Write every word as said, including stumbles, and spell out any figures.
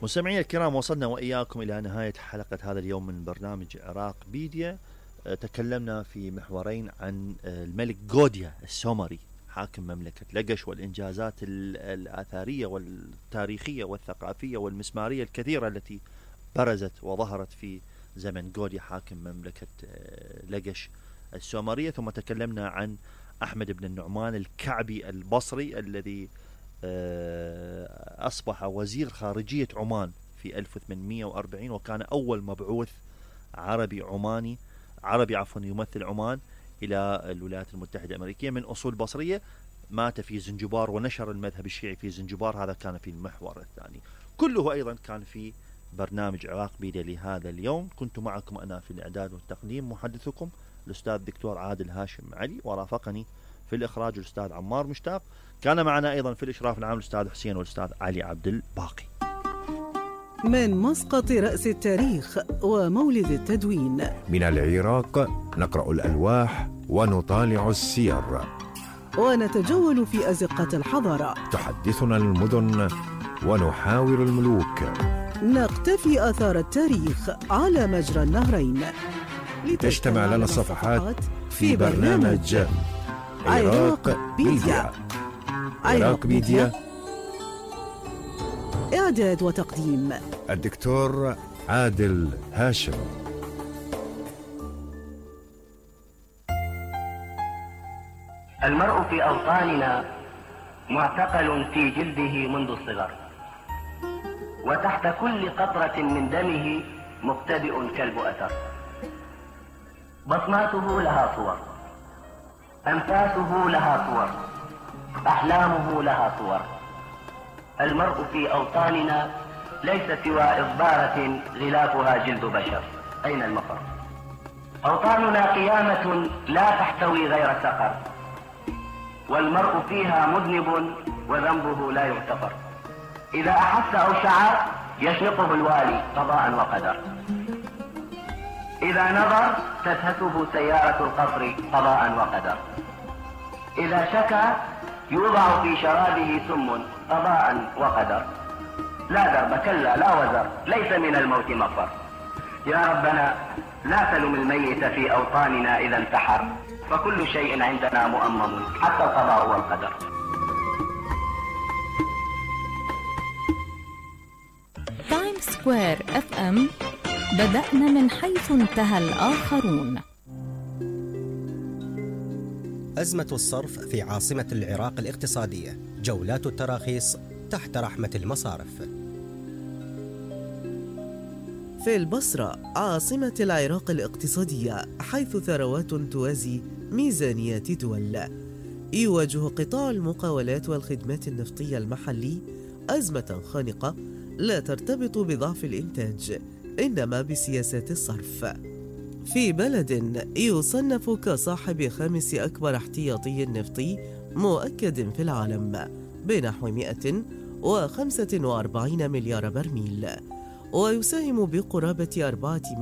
مستمعينا الكرام، وصلنا وإياكم إلى نهاية حلقة هذا اليوم من برنامج عراق بيديا. تكلمنا في محورين عن الملك غوديا السومري حاكم مملكة لقش والإنجازات الآثارية والتاريخية والثقافية والمسمارية الكثيرة التي برزت وظهرت في زمن غوديا حاكم مملكة لقش السومرية. ثم تكلمنا عن أحمد بن النعمان الكعبي البصري الذي أصبح وزير خارجية عمان في ألف وثمانمئة وأربعين، وكان أول مبعوث عربي عماني عربي عفوا يمثل عمان إلى الولايات المتحدة الأمريكية من أصول بصرية. مات في زنجبار ونشر المذهب الشيعي في زنجبار. هذا كان في المحور الثاني. كله أيضا كان في برنامج عراق بيديا لهذا اليوم. كنت معكم أنا في الإعداد والتقديم محدثكم الأستاذ الدكتور عادل هاشم علي، ورافقني في الإخراج الأستاذ عمار مشتاق. كان معنا أيضا في الإشراف العام الأستاذ حسين والأستاذ علي عبد الباقي. من مسقط رأس التاريخ ومولد التدوين، من العراق نقرأ الألواح ونطالع السير، ونتجول في أزقة الحضارة. تحدثنا المدن ونحاور الملوك، نقتفي آثار التاريخ على مجرى النهرين، لتجتمع لنا الصفحات في برنامج عراق بيديا. عراق بيديا، إعداد وتقديم الدكتور عادل هاشم. المرء في أوطاننا معتقل في جلده منذ الصغر، وتحت كل قطرة من دمه مبتدئ كلب أثر. بصماته لها صور، أنفاسه لها صور، أحلامه لها صور. المرء في أوطاننا ليس سوى إصبارة غلافها جلد بشر. أين المفر؟ أوطاننا قيامة لا تحتوي غير سقر، والمرء فيها مذنب وذنبه لا يغتفر. إذا أحس أو شعر يشنقه الوالي قضاء وقدر. إذا نظر تدهسه سيارة القصر قضاء وقدر. إذا شكى يوضع في شرابه سم قضاء وقدر. لا درب كلا لا وزر، ليس من الموت مفر. يا ربنا لا تلم الميت في أوطاننا إذا انتحر، فكل شيء عندنا مؤمم حتى القضاء والقدر. تايم سكوير اف ام، بدأنا من حيث انتهى الآخرون. أزمة الصرف في عاصمة العراق الاقتصادية، جولات التراخيص تحت رحمة المصارف. في البصرة عاصمة العراق الاقتصادية، حيث ثروات توازي ميزانيات دول، يواجه قطاع المقاولات والخدمات النفطية المحلي أزمة خانقة لا ترتبط بضعف الإنتاج، إنما بسياسات الصرف. في بلد يصنف كصاحب خامس أكبر احتياطي نفطي مؤكد في العالم بنحو مئة وخمسة وأربعين مليار برميل، ويساهم بقرابة أربعة